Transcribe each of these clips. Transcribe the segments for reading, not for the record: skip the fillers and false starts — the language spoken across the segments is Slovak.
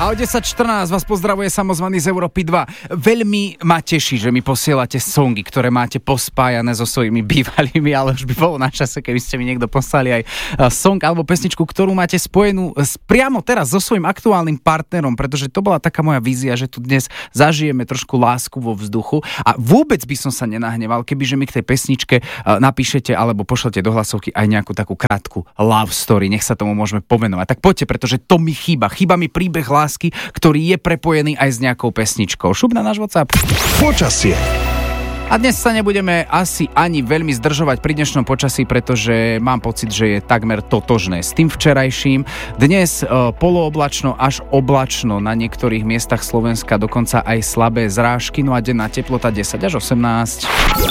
A o 10:14 vás pozdravuje samozvaný z Európy 2. Veľmi ma teší, že mi posielate songy, ktoré máte pospájané so svojimi bývalými, ale už by bolo na čase, keby ste mi niekto poslali aj song alebo pesničku, ktorú máte spojenú priamo teraz so svojím aktuálnym partnerom, pretože to bola taká moja vízia, že tu dnes zažijeme trošku lásku vo vzduchu a vôbec by som sa nenahneval, kebyže mi k tej pesničke napíšete alebo pošlete do hlasovky aj nejakú takú krátku love story, nech sa tomu môžeme pomenovať. Tak poďte, pretože to mi chýba. Chýba mi príbeh lásky, ktorý je prepojený aj s nejakou pesničkou. Šup na náš WhatsApp. Počasie. A dnes sa nebudeme asi ani veľmi zdržovať pri dnešnom počasí, pretože mám pocit, že je takmer totožné s tým včerajším. Dnes polooblačno až oblačno, na niektorých miestach Slovenska dokonca aj slabé zrážky, no a denná teplota 10 až 18.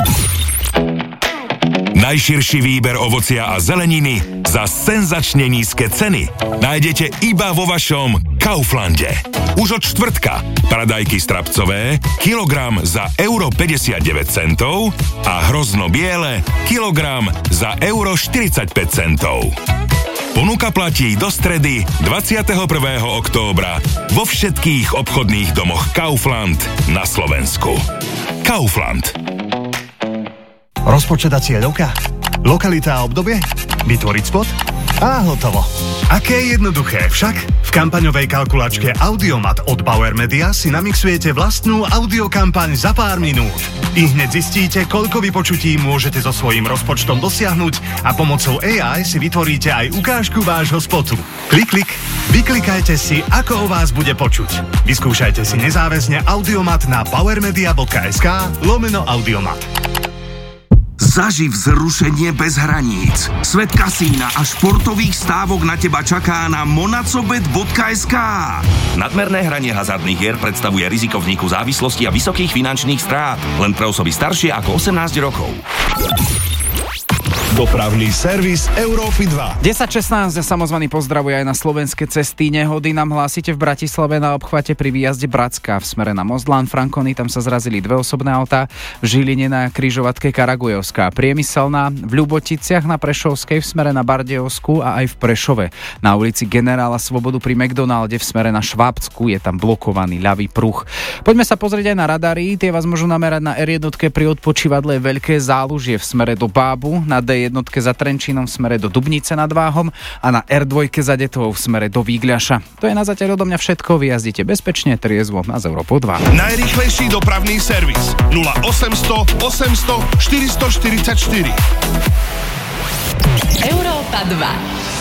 Najširší výber ovocia a zeleniny za senzačne nízke ceny nájdete iba vo vašom Kauflande. Už od štvrtka paradajky strapcové kilogram za euro 59 centov a hrozno biele kilogram za euro 45 centov. Ponuka platí do stredy 21. októbra vo všetkých obchodných domoch Kaufland na Slovensku. Kaufland. Rozpočet a cieľovka? Lokalita a obdobie? Vytvoriť spot? A hotovo. Aké jednoduché však? V kampaňovej kalkulačke Audiomat od Bauer Media si namixujete vlastnú audiokampaň za pár minút. I hneď zistíte, koľko vypočutí môžete so svojím rozpočtom dosiahnuť a pomocou AI si vytvoríte aj ukážku vášho spotu. Klik, klik, vyklikajte si, ako o vás bude počuť. Vyskúšajte si nezáväzne Audiomat na powermedia.sk/Audiomat. Zaži vzrušenie bez hraníc. Svet kasína a športových stávok na teba čaká na monacobet.sk. Nadmerné hranie hazardných hier predstavuje riziko vzniku závislosti a vysokých finančných strát. Len pre osoby staršie ako 18 rokov. Dopravný servis Európy 2. 10:16 samozvaný pozdravuje aj na slovenské cesty. Nehody nám hlásite v Bratislave na obchvate pri výjazde Bratská v smere na Mozlán, Frankony, tam sa zrazili dve osobné autá, v Žiline na križovatke Karagujovská, Priemyselná, v Ľuboticiach na Prešovskej v smere na Bardejovskú a aj v Prešove. Na ulici Generála Slobodu pri McDonalde v smere na Švábsku je tam blokovaný ľavý pruh. Poďme sa pozrieť aj na radary, tie vás môžu namerať na R1 pri odpočívadle Veľké Zálužie v smere do Bábu, na D1 za Trenčínom v smere do Dubnice nad Váhom a na R2 za Detovou v smere do Vígľaša. To je na zatiaľ odo mňa všetko. Vyjazdite bezpečne, triezvo a z Európou 2. Najrýchlejší dopravný servis 0800 800 444. Európa 2.